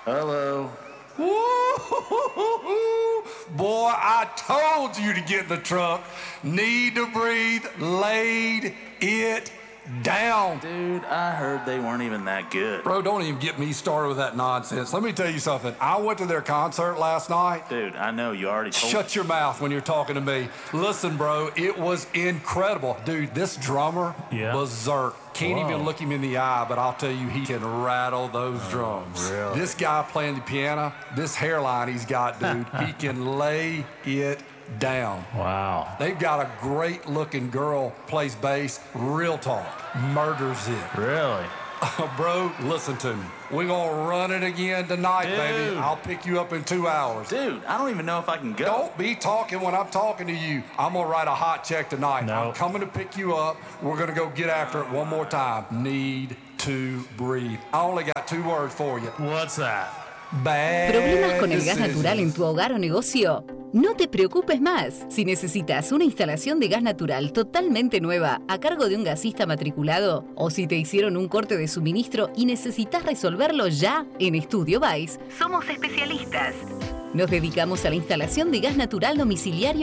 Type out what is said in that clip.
Hello. Boy, I told you to get in the truck. Need to breathe, laid it down. Dude, I heard they weren't even that good. Bro, don't even get me started with that nonsense. Let me tell you something. I went to their concert last night. Dude, I know you already told Shut your mouth when you're talking to me. Listen, bro, it was incredible. Dude, this drummer, berserk. Can't even look him in the eye, but I'll tell you, he can rattle those drums. Really? This guy playing the piano, this hairline he's got, dude, he can lay it down. Wow. They've got a great looking girl, plays bass, real talk, murders it. Really? Bro, listen to me. We're gonna run it again tonight, baby. Dude. I'll pick you up in 2 hours. Dude, I don't even know if I can go. Don't be talking when I'm talking to you. I'm gonna write a hot check tonight. No. I'm coming to pick you up. We're gonna go get after it one more time. Need to breathe. I only got 2 words for you. What's that? Bad ¿Problemas con el gas decisions. natural en tu hogar o negocio? No te preocupes más. Si necesitas una instalación de gas natural totalmente nueva a cargo de un gasista matriculado o si te hicieron un corte de suministro y necesitas resolverlo ya, en Estudio Vice somos especialistas. Nos dedicamos a la instalación de gas natural domiciliario